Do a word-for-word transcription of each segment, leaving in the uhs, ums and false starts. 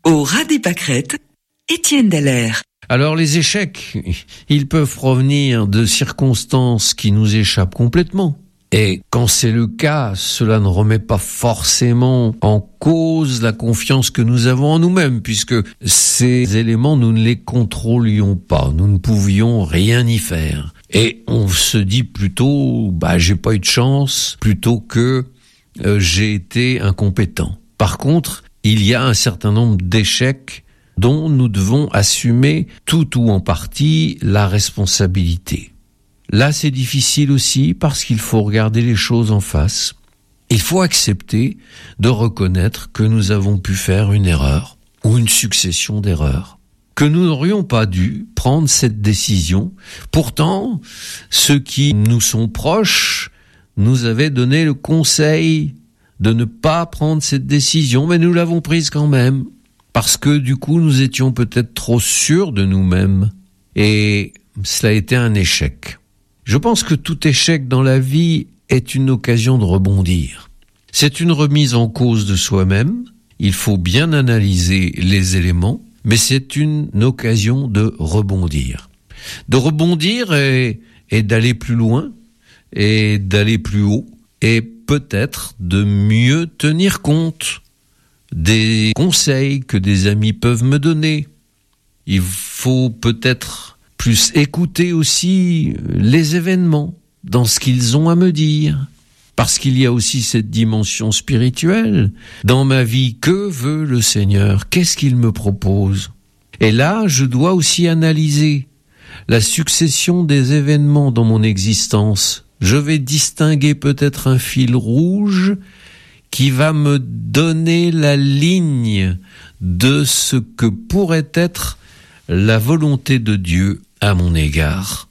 Au ras des pâquerettes, Étienne Dallaire. Alors les échecs, ils peuvent provenir de circonstances qui nous échappent complètement. Et quand c'est le cas, cela ne remet pas forcément en cause la confiance que nous avons en nous-mêmes, puisque ces éléments, nous ne les contrôlions pas, nous ne pouvions rien y faire. Et on se dit plutôt, bah j'ai pas eu de chance, plutôt que euh, j'ai été incompétent. Par contre, il y a un certain nombre d'échecs dont nous devons assumer tout ou en partie la responsabilité. Là, c'est difficile aussi parce qu'il faut regarder les choses en face. Il faut accepter de reconnaître que nous avons pu faire une erreur ou une succession d'erreurs, que nous n'aurions pas dû prendre cette décision. Pourtant, ceux qui nous sont proches nous avaient donné le conseil de ne pas prendre cette décision, mais nous l'avons prise quand même, parce que du coup, nous étions peut-être trop sûrs de nous-mêmes, et cela a été un échec. Je pense que tout échec dans la vie est une occasion de rebondir. C'est une remise en cause de soi-même, il faut bien analyser les éléments, mais c'est une occasion de rebondir. De rebondir et, et d'aller plus loin, et d'aller plus haut, et peut-être de mieux tenir compte des conseils que des amis peuvent me donner. Il faut peut-être plus écouter aussi les événements dans ce qu'ils ont à me dire. Parce qu'il y a aussi cette dimension spirituelle. Dans ma vie, que veut le Seigneur? Qu'est-ce qu'il me propose? Et là, je dois aussi analyser la succession des événements dans mon existence. Je vais distinguer peut-être un fil rouge qui va me donner la ligne de ce que pourrait être la volonté de Dieu à mon égard.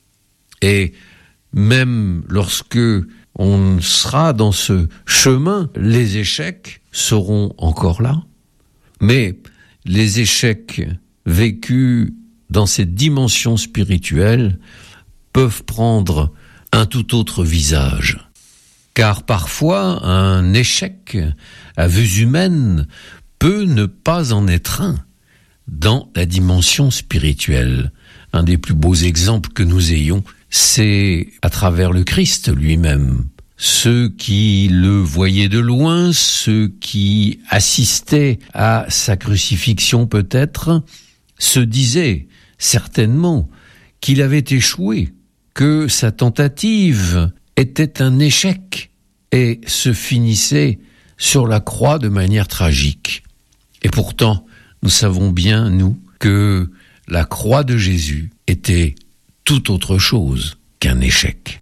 Et même lorsque on sera dans ce chemin, les échecs seront encore là. Mais les échecs vécus dans cette dimension spirituelle peuvent prendre un tout autre visage. Car parfois, un échec à vue humaine peut ne pas en être un dans la dimension spirituelle. Un des plus beaux exemples que nous ayons, c'est à travers le Christ lui-même. Ceux qui le voyaient de loin, ceux qui assistaient à sa crucifixion peut-être, se disaient certainement qu'il avait échoué, que sa tentative était un échec et se finissait sur la croix de manière tragique. Et pourtant, nous savons bien, nous, que la croix de Jésus était tout autre chose qu'un échec.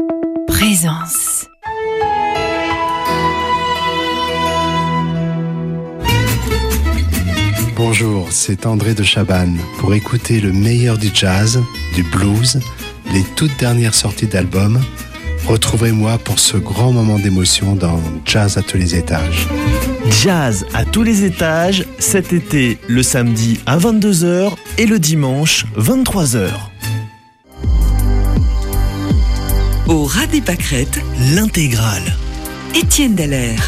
Présence. Bonjour, c'est André de Chabannes. Pour écouter le meilleur du jazz, du blues, les toutes dernières sorties d'albums, retrouvez-moi pour ce grand moment d'émotion dans Jazz à tous les étages. Jazz à tous les étages, cet été, le samedi à vingt-deux heures et le dimanche vingt-trois heures. Au ras des pâquerettes, l'intégrale. Étienne Dallaire.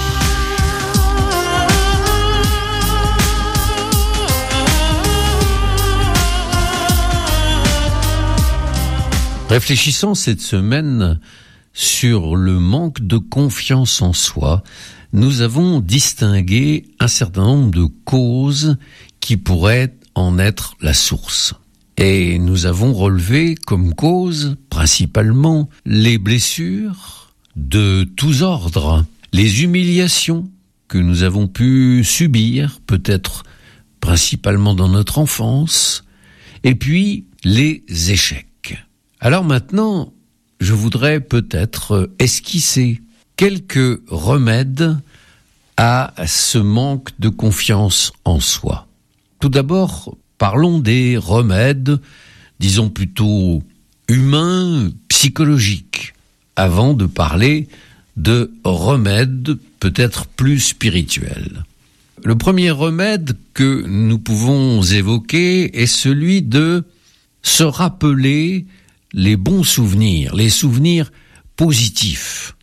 Réfléchissant cette semaine sur le manque de confiance en soi, nous avons distingué un certain nombre de causes qui pourraient en être la source. Et nous avons relevé comme cause principalement les blessures de tous ordres, les humiliations que nous avons pu subir, peut-être principalement dans notre enfance, et puis les échecs. Alors maintenant, je voudrais peut-être esquisser quelques remèdes à ce manque de confiance en soi. Tout d'abord, parlons des remèdes, disons plutôt humains, psychologiques, avant de parler de remèdes peut-être plus spirituels. Le premier remède que nous pouvons évoquer est celui de se rappeler les bons souvenirs, les souvenirs positifs.